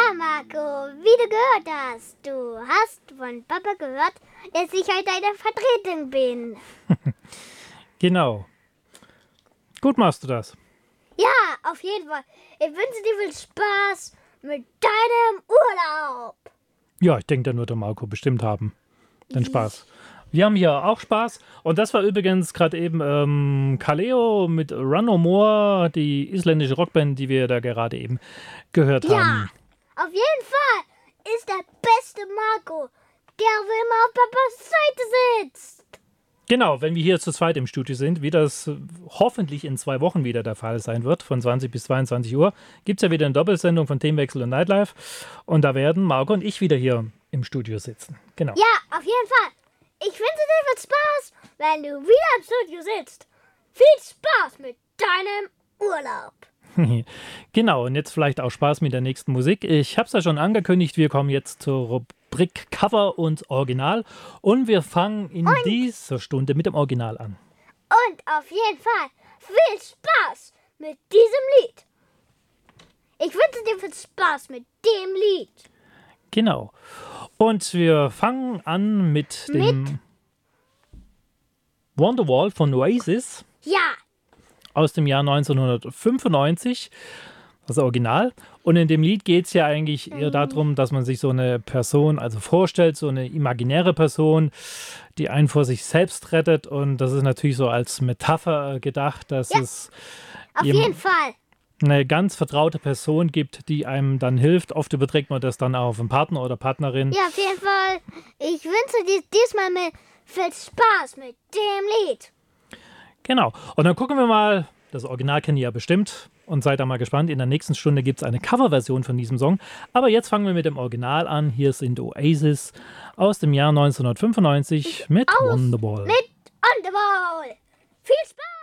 Marco, wie du gehört hast, du hast von Papa gehört, dass ich heute eine Vertretung bin. Genau. Gut machst du das. Ja, auf jeden Fall. Ich wünsche dir viel Spaß mit deinem Urlaub. Ja, ich denke, da wird der Marco bestimmt haben. Den Spaß. Wir haben hier auch Spaß. Und das war übrigens gerade eben Kaleo mit Run No More, die isländische Rockband, die wir da gerade eben gehört Ja, haben. auf jeden Fall ist der beste Marco, der immer auf Papas Seite sitzt. Genau, wenn wir hier zu zweit im Studio sind, wie das hoffentlich in 2 Wochen wieder der Fall sein wird, von 20 bis 22 Uhr, gibt es ja wieder eine Doppelsendung von Themenwechsel und Nightlife. Und da werden Marco und ich wieder hier im Studio sitzen. Genau. Ja, auf jeden Fall. Ich wünsche dir viel Spaß, wenn du wieder im Studio sitzt. Viel Spaß mit deinem Urlaub. Genau, und jetzt vielleicht auch Spaß mit der nächsten Musik. Ich habe es ja schon angekündigt, wir kommen jetzt zur Rubrik Cover und Original. Und wir fangen in dieser Stunde mit dem Original an. Und auf jeden Fall viel Spaß mit diesem Lied. Ich wünsche dir viel Spaß mit dem Lied. Genau. Und wir fangen an mit dem Wonderwall von Oasis Ja, aus dem Jahr 1995, das Original. Und in dem Lied geht es ja eigentlich eher darum, dass man sich so eine Person also vorstellt, so eine imaginäre Person, die einen vor sich selbst rettet. Und das ist natürlich so als Metapher gedacht, dass es auf eben jeden Fall. eine ganz vertraute Person gibt, die einem dann hilft. Oft überträgt man das dann auch auf einen Partner oder Partnerin. Ja, auf jeden Fall. Ich wünsche dir diesmal viel Spaß mit dem Lied. Genau. Und dann gucken wir mal, das Original kennt ihr ja bestimmt und seid da mal gespannt. In der nächsten Stunde gibt es eine Coverversion von diesem Song. Aber jetzt fangen wir mit dem Original an. Hier sind Oasis aus dem Jahr 1995 mit Wonderwall. Mit Wonderwall. Viel Spaß!